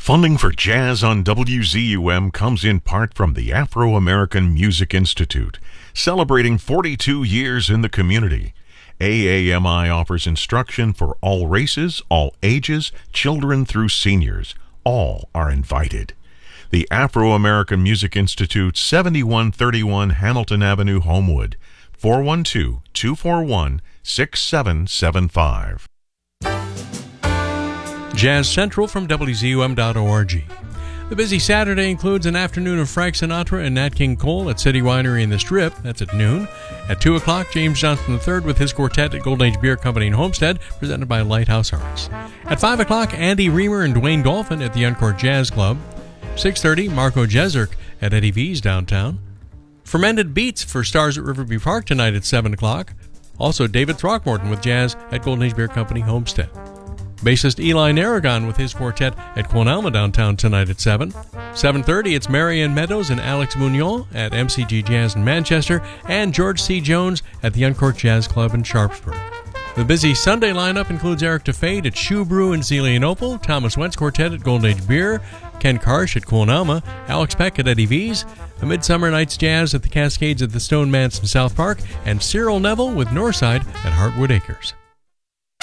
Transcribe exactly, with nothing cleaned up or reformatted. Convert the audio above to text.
Funding for Jazz on W Z U M comes in part from the Afro-American Music Institute, celebrating forty-two years in the community. A A M I offers instruction for all races, all ages, children through seniors. All are invited. The Afro-American Music Institute, seventy-one thirty-one Hamilton Avenue, Homewood, four one two, two four one, six seven seven five. Jazz Central from W Z U M dot org. The busy Saturday includes an afternoon of Frank Sinatra and Nat King Cole at City Winery in the Strip. That's at noon. At two o'clock, James Johnson the third with his quartet at Golden Age Beer Company in Homestead, presented by Lighthouse Arts. At five o'clock, Andy Reamer and Dwayne Golphin at the Uncourt Jazz Club. six thirty, Marco Jezerk at Eddie V's downtown. Fermented Beats for Stars at Riverview Park tonight at seven o'clock. Also, David Throckmorton with jazz at Golden Age Beer Company, Homestead. Bassist Eli Narragon with his quartet at Quonalma downtown tonight at seven. seven thirty, it's Marianne Meadows and Alex Munoz at M C G Jazz in Manchester, and George C. Jones at the Uncourt Jazz Club in Sharpsburg. The busy Sunday lineup includes Eric DeFade at Shoe Brew in Zelienople, Thomas Wentz Quartet at Golden Age Beer, Ken Karsh at Quonalma, Alex Peck at Eddie V's, A Midsummer Night's Jazz at the Cascades at the Stone Manse in South Park, and Cyril Neville with Northside at Heartwood Acres.